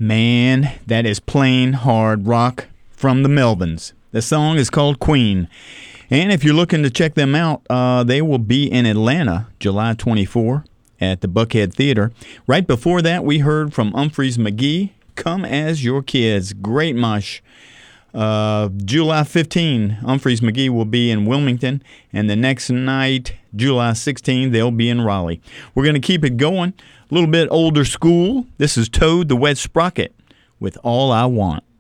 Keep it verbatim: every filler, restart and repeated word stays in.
Man, that is plain hard rock from the Melvins. The song is called Queen. And if you're looking to check them out, uh, they will be in Atlanta July twenty-fourth at the Buckhead Theater. Right before that, we heard from Umphrey's McGee, Come As Your Kids. Great mush. Uh, July fifteenth, Umphrey's McGee will be in Wilmington. And the next night, July sixteenth, they'll be in Raleigh. We're going to keep it going. A little bit older school. This is Toad the Wet Sprocket with All I Want.